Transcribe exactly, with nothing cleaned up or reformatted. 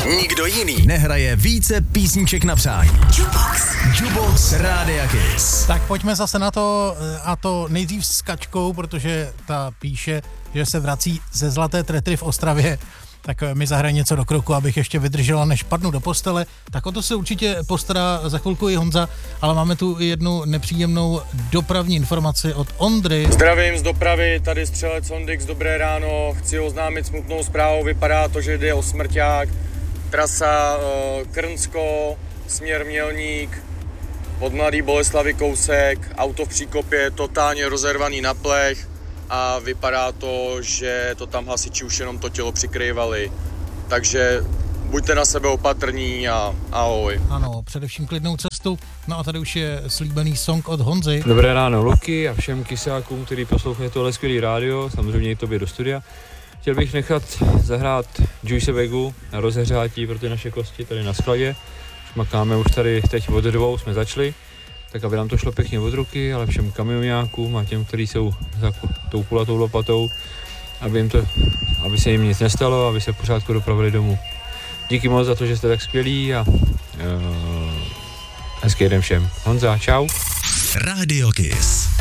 Nikdo jiný nehraje více písniček na přání. Jukebox. Jukebox Rádia Kiss. Tak pojďme zase na to, a to nejdřív s Kačkou, protože ta píše, že se vrací ze Zlaté tretry v Ostravě. Tak mi zahraje něco do kroku, abych ještě vydržela, než padnu do postele. Tak o to se určitě postará za chvilku i Honza, ale máme tu i jednu nepříjemnou dopravní informaci od Ondry. Zdravím z dopravy, tady střelec Ondix, dobré ráno. Chci oznámit smutnou zprávu, vypadá to, že jde o smrťák. Trasa uh, Krnsko, směr Mělník, od Mladý Boleslavi kousek, auto v příkopě, totálně rozervaný na plech. A vypadá to, že to tam hasiči už jenom to tělo přikrývali. Takže buďte na sebe opatrní a ahoj. Ano, především klidnou cestu. No a tady už je slíbený song od Honzy. Dobré ráno Luky a všem kysákům, který poslouchají tohle skvělý rádio, samozřejmě i tobě do studia. Chtěl bych nechat zahrát Juice Vegu na rozehřátí pro ty naše kosti tady na skladě. Šmakáme už tady teď od dvou, jsme začali. Tak aby nám to šlo pěkně od ruky, ale všem kamionňákům a těm, kteří jsou za tou kulatou lopatou, aby, jim to, aby se jim nic nestalo, aby se v pořádku dopravili domů. Díky moc za to, že jste tak skvělí a uh, hezký den všem. Honza, čau. Radio Kiss.